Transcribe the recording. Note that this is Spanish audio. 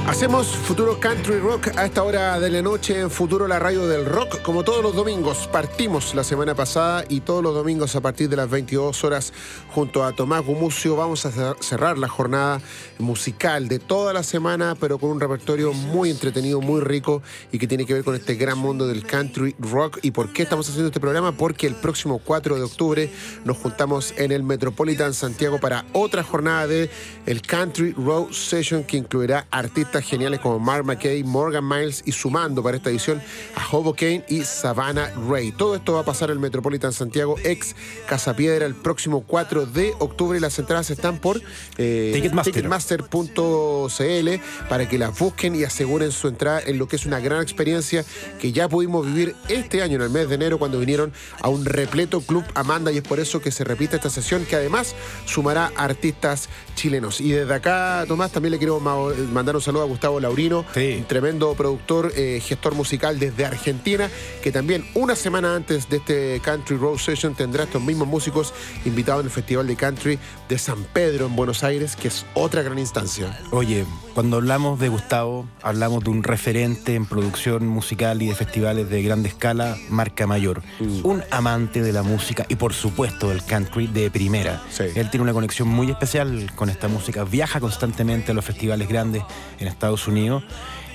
Hacemos Futuro Country Rock a esta hora de la noche en Futuro, la radio del rock. Como todos los domingos, partimos la semana pasada y todos los domingos a partir de las 22 horas junto a Tomás Gumucio vamos a cerrar la jornada musical de toda la semana, pero con un repertorio muy entretenido, muy rico y que tiene que ver con este gran mundo del country rock. ¿Y por qué estamos haciendo este programa? Porque el próximo 4 de octubre nos juntamos en el Metropolitan Santiago para otra jornada de el Country Road Session que incluirá artistas geniales como Mark McKay, Morgan Miles y sumando para esta edición a Hobo Kane y Savannah Ray. Todo esto va a pasar en el Metropolitan Santiago, ex Casapiedra, el próximo 4 de octubre. Las entradas están por Ticketmaster.cl para que las busquen y aseguren su entrada en lo que es una gran experiencia que ya pudimos vivir este año en el mes de enero cuando vinieron a un repleto Club Amanda, y es por eso que se repite esta sesión que además sumará artistas chilenos. Y desde acá, Tomás, también le quiero mandar un saludo a Gustavo Laurino, un tremendo productor, gestor musical desde Argentina, que también una semana antes de este Country Road Session tendrá estos mismos músicos invitados en el Festival de Country de San Pedro en Buenos Aires, que es otra gran instancia. Oye, cuando hablamos de Gustavo, hablamos de un referente en producción musical y de festivales de grande escala, marca mayor. Un amante de la música y por supuesto del country de primera. Sí. Él tiene una conexión muy especial con esta música, viaja constantemente a los festivales grandes en Estados Unidos